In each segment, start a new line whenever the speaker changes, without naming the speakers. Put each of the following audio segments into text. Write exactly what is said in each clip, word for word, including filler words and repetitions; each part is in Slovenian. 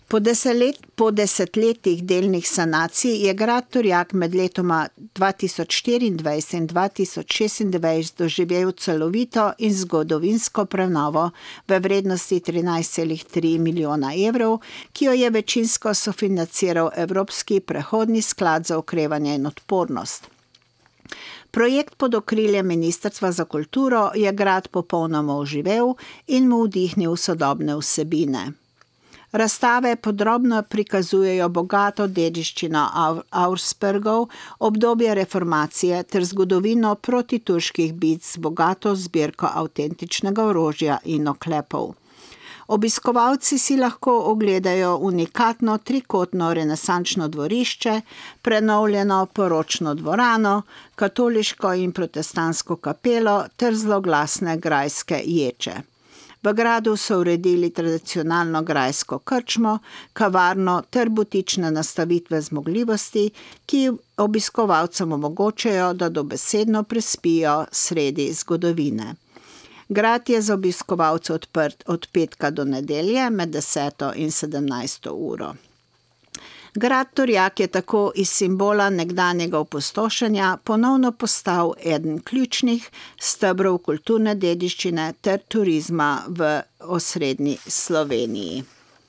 Po, deset, po desetletjih delnih sanacij je grad Turjak med letoma dva tisoč štiriindvajset in dva tisoč šestindvajset doživel celovito in zgodovinsko prenovo v vrednosti trinajst celih tri milijona evrov, ki jo je večinsko sofinanciral Evropski prehodni sklad za okrevanje in odpornost. Projekt pod okriljem Ministrstva za kulturo je grad popolnoma oživel in mu vdihnil sodobne vsebine. Razstave podrobno prikazujejo bogato dediščino Auerspergov, obdobje reformacije ter zgodovino protiturških bitk z bogato zbirko avtentičnega orožja in oklepov. Obiskovalci si lahko ogledajo unikatno trikotno renesančno dvorišče, prenovljeno poročno dvorano, katoliško in protestantsko kapelo ter zloglasne grajske ječe. V gradu so uredili tradicionalno grajsko krčmo, kavarno ter butične nastavitve zmogljivosti, ki obiskovalcem omogočajo, da dobesedno prespijo sredi zgodovine. Grad je za obiskovalce odprt od petka do nedelje med deseto in sedemnajsto uro. Grad Turjak je tako iz simbola nekdanjega opustošenja ponovno postal eden ključnih stebrov kulturne dediščine ter turizma v osrednji Sloveniji.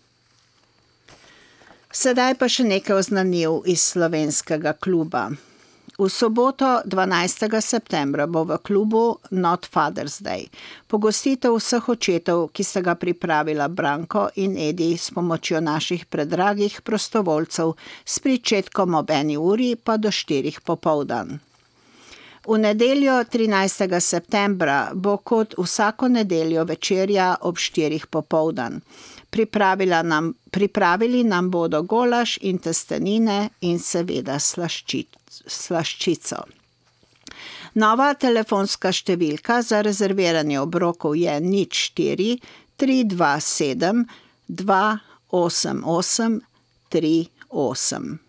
Sedaj pa še nekaj oznanil iz slovenskega kluba. V soboto dvanajstega septembra bo v klubu Not Father's Day pogostitev vseh očetov, ki sta ga pripravila Branko in Edi s pomočjo naših predragih prostovoljcev s pričetkom ob eni uri pa do štirih popoldan. V nedeljo trinajstega septembra bo kot vsako nedeljo večerja ob štirih popoldan. Pripravila nam, pripravili nam bodo golaž in testenine in seveda slaščic, slaščico. Nova telefonska številka za rezerviranje obrokov je nič štiri tri dva sedem dva osem osem tri osem.